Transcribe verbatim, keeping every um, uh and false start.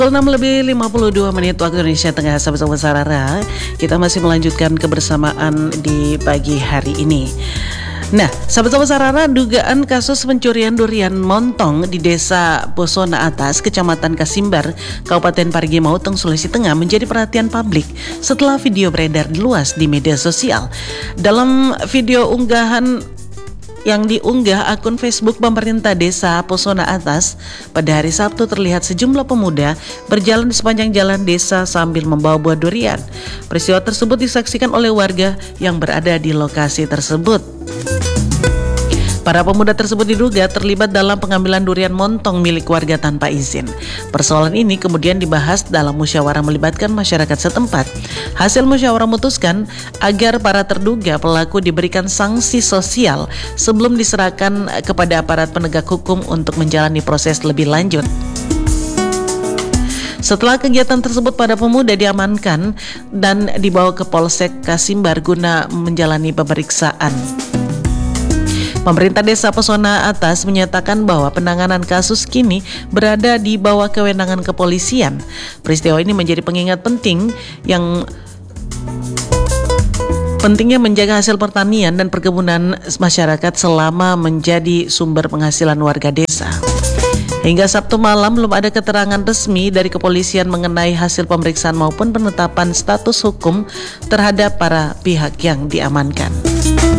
Pukul enam lebih lima puluh dua menit waktu Indonesia Tengah, sahabat-sahabat Sarara. Kita masih melanjutkan kebersamaan di pagi hari ini. Nah, sahabat-sahabat Sarara, dugaan kasus pencurian durian montong di Desa Bosona Atas, Kecamatan Kasimbar, Kabupaten Parigi Motong, Sulawesi Tengah menjadi perhatian publik setelah video beredar luas di media sosial. Dalam video unggahan yang diunggah akun Facebook pemerintah Desa Bosona Atas, pada hari Sabtu terlihat sejumlah pemuda berjalan di sepanjang jalan desa sambil membawa buah durian. Peristiwa tersebut disaksikan oleh warga yang berada di lokasi tersebut. Para pemuda tersebut diduga terlibat dalam pengambilan durian montong milik warga tanpa izin. Persoalan ini kemudian dibahas dalam musyawarah melibatkan masyarakat setempat. Hasil musyawarah memutuskan agar para terduga pelaku diberikan sanksi sosial sebelum diserahkan kepada aparat penegak hukum untuk menjalani proses lebih lanjut. Setelah kegiatan tersebut, para pemuda diamankan dan dibawa ke Polsek Kasimbar guna menjalani pemeriksaan. Pemerintah Desa Bosona Atas menyatakan bahwa penanganan kasus kini berada di bawah kewenangan kepolisian. Peristiwa ini menjadi pengingat penting yang pentingnya menjaga hasil pertanian dan perkebunan masyarakat selama menjadi sumber penghasilan warga desa. Hingga Sabtu malam belum ada keterangan resmi dari kepolisian mengenai hasil pemeriksaan maupun penetapan status hukum terhadap para pihak yang diamankan.